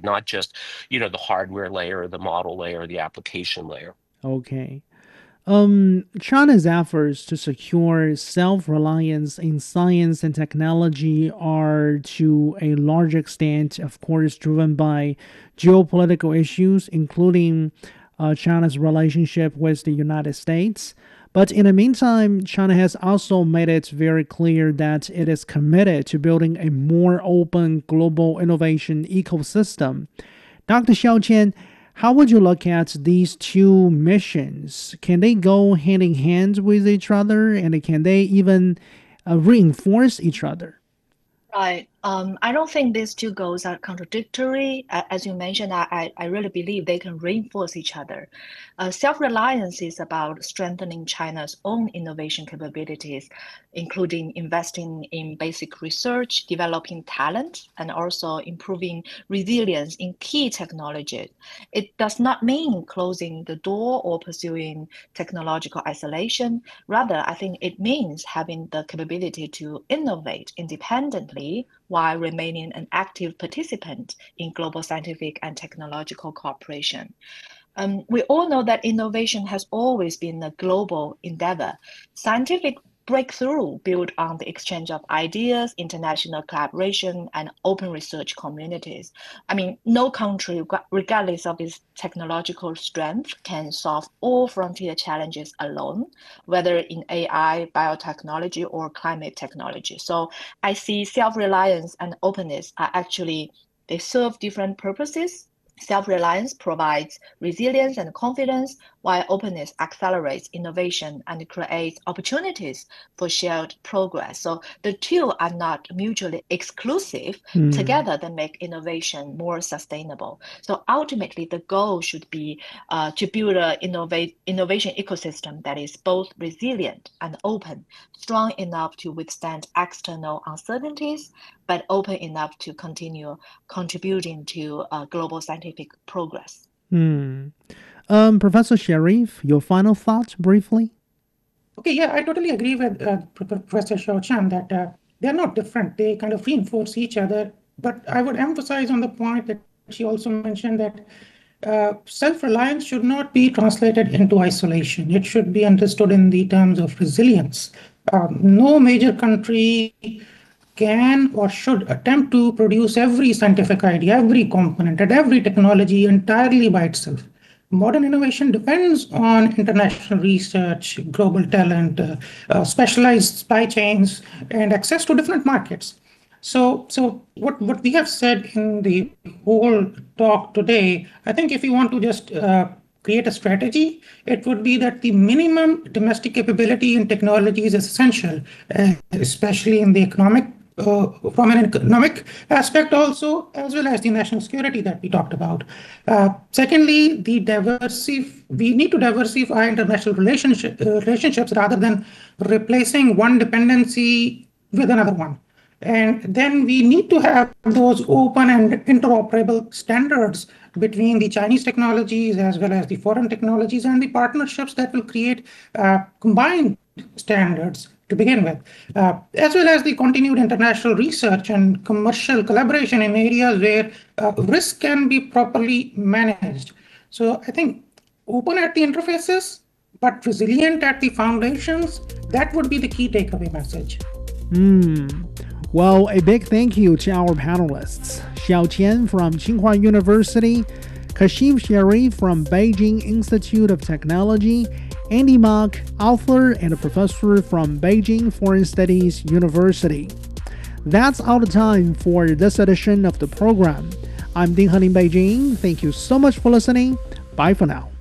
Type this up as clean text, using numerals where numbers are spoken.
not just, the hardware layer, the model layer, the application layer. Okay. China's efforts to secure self-reliance in science and technology are to a large extent, of course, driven by geopolitical issues, including China's relationship with the United States. But in the meantime, China has also made it very clear that it is committed to building a more open global innovation ecosystem. Dr. Xiaoqian, how would you look at these two missions? Can they go hand in hand with each other, and can they even reinforce each other? Right. I don't think these two goals are contradictory. As you mentioned, I really believe they can reinforce each other. Self-reliance is about strengthening China's own innovation capabilities, including investing in basic research, developing talent, and also improving resilience in key technologies. It does not mean closing the door or pursuing technological isolation. Rather, I think it means having the capability to innovate independently while remaining an active participant in global scientific and technological cooperation. We all know that innovation has always been a global endeavor. Scientific breakthrough built on the exchange of ideas, international collaboration, and open research communities. I mean, no country, regardless of its technological strength, can solve all frontier challenges alone, whether in AI, biotechnology, or climate technology. So I see self-reliance and openness are actually, they serve different purposes. Self-reliance provides resilience and confidence, while openness accelerates innovation and creates opportunities for shared progress. So the two are not mutually exclusive. Hmm. Together, they make innovation more sustainable. So ultimately, the goal should be to build an innovation ecosystem that is both resilient and open, strong enough to withstand external uncertainties, but open enough to continue contributing to global scientific progress. Hmm. Professor Sharif, your final thoughts briefly? Okay, yeah, I totally agree with Professor Shao Chan that they're not different. They kind of reinforce each other. But I would emphasize on the point that she also mentioned that self-reliance should not be translated into isolation. It should be understood in the terms of resilience. No major country can or should attempt to produce every scientific idea, every component, and every technology entirely by itself. Modern innovation depends on international research, global talent, specialized supply chains, and access to different markets. So what we have said in the whole talk today, I think if you want to just create a strategy, it would be that the minimum domestic capability in technology is essential, especially in the from an economic aspect also, as well as the national security that we talked about. Secondly, we need to diversify international relationships rather than replacing one dependency with another one. And then we need to have those open and interoperable standards between the Chinese technologies as well as the foreign technologies, and the partnerships that will create combined standards to begin with, as well as the continued international research and commercial collaboration in areas where risk can be properly managed. So I think open at the interfaces, but resilient at the foundations, that would be the key takeaway message. Hmm. Well, a big thank you to our panelists, Xiao Qian from Tsinghua University, Kashif Sharif from Beijing Institute of Technology, Andy Mok, author and professor from Beijing Foreign Studies University. That's all the time for this edition of the program. I'm Ding Han in Beijing. Thank you so much for listening. Bye for now.